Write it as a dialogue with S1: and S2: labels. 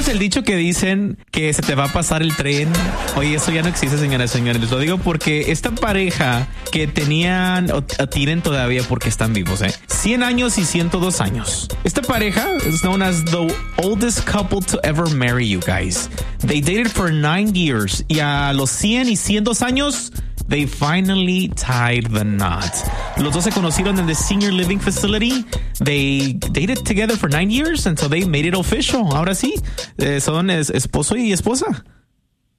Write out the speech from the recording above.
S1: ¿Sabes el dicho que dicen que se te va a pasar el tren? Oye, eso ya no existe, señoras y señores. Les lo digo porque esta pareja que tenían o tienen todavía porque están vivos, 100 años y 102 años. Esta pareja is known as the oldest couple to ever marry, you guys. They dated for 9 years y a los 100 y 102 años they finally tied the knot. Los dos se conocieron en the senior living facility. They dated together for 9 years and so they made it official. Ahora sí, son esposo y esposa.